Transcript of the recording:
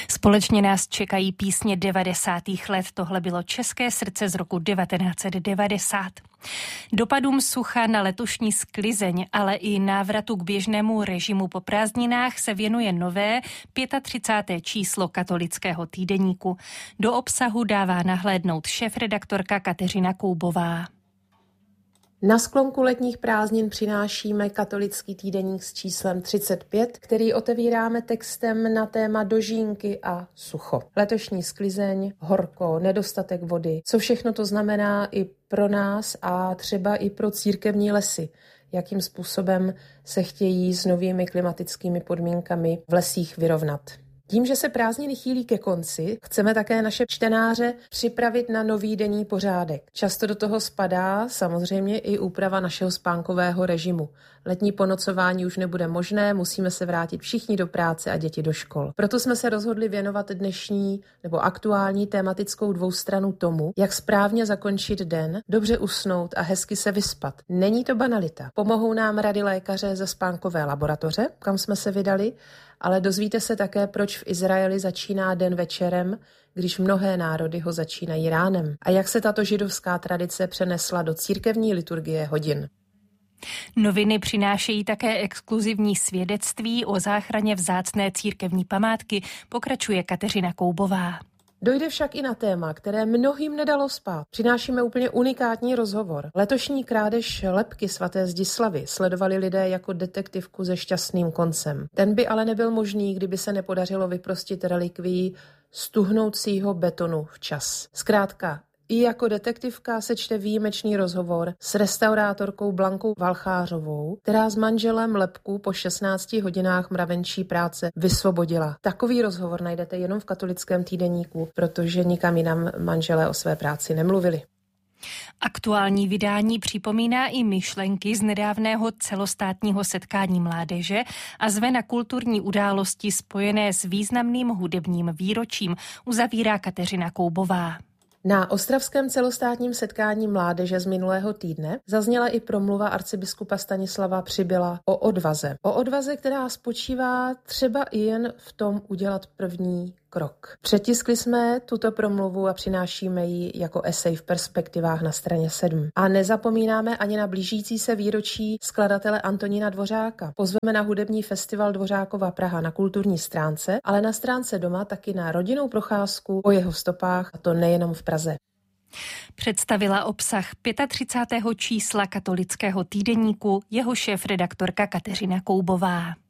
Společně nás čekají písně 90. let. Tohle bylo České srdce z roku 1990. Dopadům sucha na letošní sklizeň, ale i návratu k běžnému režimu po prázdninách se věnuje nové 35. číslo Katolického týdeníku. Do obsahu dává nahlédnout šéfredaktorka Kateřina Koubová. Na sklonku letních prázdnin přinášíme Katolický týdeník s číslem 35, který otevíráme textem na téma dožínky a sucho. Letošní sklizeň, horko, nedostatek vody. Co všechno to znamená i pro nás a třeba i pro církevní lesy. Jakým způsobem se chtějí s novými klimatickými podmínkami v lesích vyrovnat. Tím, že se prázdniny chýlí ke konci, chceme také naše čtenáře připravit na nový denní pořádek. Často do toho spadá samozřejmě i úprava našeho spánkového režimu. Letní ponocování už nebude možné, musíme se vrátit všichni do práce a děti do škol. Proto jsme se rozhodli věnovat dnešní nebo aktuální tematickou dvoustranu tomu, jak správně zakončit den, dobře usnout a hezky se vyspat. Není to banalita. Pomohou nám rady lékaře ze spánkové laboratoře, kam jsme se vydali, ale dozvíte se také, proč v Izraeli začíná den večerem, když mnohé národy ho začínají ránem. A jak se tato židovská tradice přenesla do církevní liturgie hodin. Noviny přinášejí také exkluzivní svědectví o záchraně vzácné církevní památky, pokračuje Kateřina Koubová. Dojde však i na téma, které mnohým nedalo spát. Přinášíme úplně unikátní rozhovor. Letošní krádež lebky svaté Zdislavy sledovali lidé jako detektivku se šťastným koncem. Ten by ale nebyl možný, kdyby se nepodařilo vyprostit relikvií z tuhnoucího betonu včas. Zkrátka, i jako detektivka se čte výjimečný rozhovor s restaurátorkou Blankou Valchářovou, která s manželem lebku po 16 hodinách mravenčí práce vysvobodila. Takový rozhovor najdete jenom v Katolickém týdeníku, protože nikam jinam manželé o své práci nemluvili. Aktuální vydání připomíná i myšlenky z nedávného celostátního setkání mládeže a zve na kulturní události spojené s významným hudebním výročím, uzavírá Kateřina Koubová. Na ostravském celostátním setkání mládeže z minulého týdne zazněla i promluva arcibiskupa Stanislava Přibyla o odvaze. O odvaze, která spočívá třeba i jen v tom udělat první krok. Přetiskli jsme tuto promluvu a přinášíme ji jako esej v perspektivách na straně 7. A nezapomínáme ani na blížící se výročí skladatele Antonína Dvořáka. Pozveme na hudební festival Dvořákova Praha na kulturní stránce, ale na stránce doma taky na rodinnou procházku po jeho stopách, a to nejenom v Praze. Představila obsah 35. čísla Katolického týdeníku jeho šéfredaktorka Kateřina Koubová.